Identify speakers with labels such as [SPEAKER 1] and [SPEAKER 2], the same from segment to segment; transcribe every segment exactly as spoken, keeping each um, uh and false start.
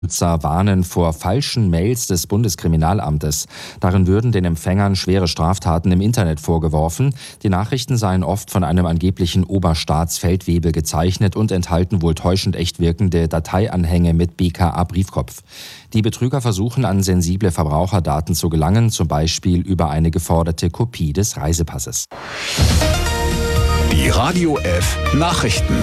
[SPEAKER 1] Nutzer warnen vor falschen Mails des Bundeskriminalamtes. Darin würden den Empfängern schwere Straftaten im Internet vorgeworfen. Die Nachrichten seien oft von einem angeblichen Oberstaatsfeldwebel gezeichnet und enthalten wohl täuschend echt wirkende Dateianhänge mit B K A-Briefkopf. Die Betrüger versuchen, an sensible Verbraucherdaten zu gelangen, zum Beispiel über eine geforderte Kopie des Reisepasses.
[SPEAKER 2] Die Radio F Nachrichten.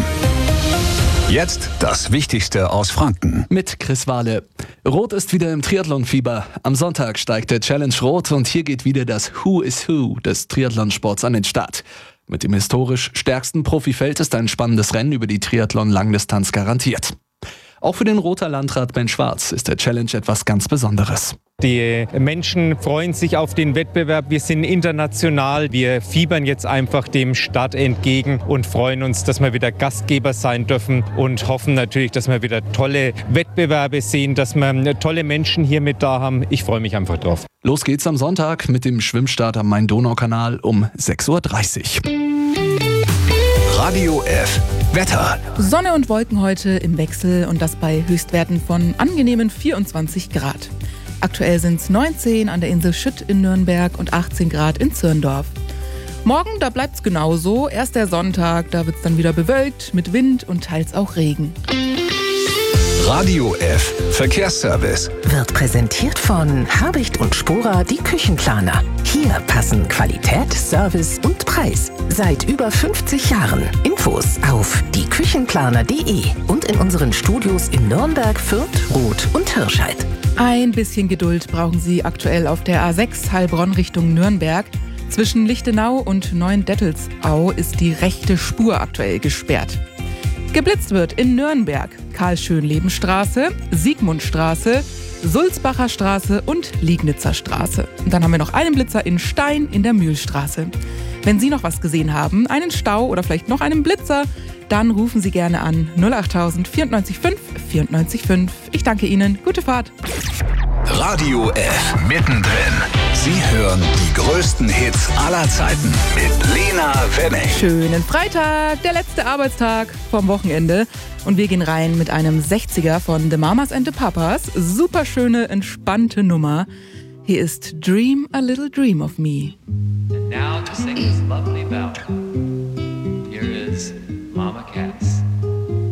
[SPEAKER 2] Jetzt das Wichtigste aus Franken.
[SPEAKER 3] Mit Chris Wahle. Rot ist wieder im Triathlonfieber. Am Sonntag steigt der Challenge Rot und hier geht wieder das Who is Who des Triathlonsports an den Start. Mit dem historisch stärksten Profifeld ist ein spannendes Rennen über die Triathlon-Langdistanz garantiert. Auch für den Roter Landrat Ben Schwarz ist der Challenge etwas ganz Besonderes.
[SPEAKER 4] Die Menschen freuen sich auf den Wettbewerb. Wir sind international. Wir fiebern jetzt einfach dem Start entgegen und freuen uns, dass wir wieder Gastgeber sein dürfen und hoffen natürlich, dass wir wieder tolle Wettbewerbe sehen, dass wir tolle Menschen hier mit da haben. Ich freue mich einfach drauf.
[SPEAKER 3] Los geht's am Sonntag mit dem Schwimmstart am Main-Donau-Kanal um sechs Uhr dreißig.
[SPEAKER 2] Radio F Wetter.
[SPEAKER 5] Sonne und Wolken heute im Wechsel und das bei Höchstwerten von angenehmen vierundzwanzig Grad. Aktuell sind es neunzehn an der Insel Schütt in Nürnberg und achtzehn Grad in Zirndorf. Morgen, da bleibt's genauso. Erst der Sonntag, da wird's dann wieder bewölkt mit Wind und teils auch Regen.
[SPEAKER 2] Radio F Verkehrsservice
[SPEAKER 6] wird präsentiert von Habicht und Spora, die Küchenplaner. Hier passen Qualität, Service und Preis. Seit über fünfzig Jahren. Infos auf die küchenplaner punkt de und in unseren Studios in Nürnberg, Fürth, Roth und Hirscheid.
[SPEAKER 5] Ein bisschen Geduld brauchen Sie aktuell auf der A sechs Heilbronn Richtung Nürnberg. Zwischen Lichtenau und Neuendettelsau ist die rechte Spur aktuell gesperrt. Geblitzt wird in Nürnberg, Karl-Schönleben-Straße, Siegmundstraße, Sulzbacher Straße und Liegnitzer Straße. Und dann haben wir noch einen Blitzer in Stein in der Mühlstraße. Wenn Sie noch was gesehen haben, einen Stau oder vielleicht noch einen Blitzer, dann rufen Sie gerne an null achttausend vierundneunzig fünf vierundneunzig fünf. Ich danke Ihnen. Gute Fahrt.
[SPEAKER 2] Radio F mittendrin. Sie hören die größten Hits aller Zeiten mit Lena Wenning.
[SPEAKER 5] Schönen Freitag, der letzte Arbeitstag vom Wochenende. Und wir gehen rein mit einem sechziger von The Mamas and the Papas. Super schöne, entspannte Nummer. Hier ist Dream a Little Dream of Me.
[SPEAKER 7] And now to sing this lovely ballad, here is Mama Cass.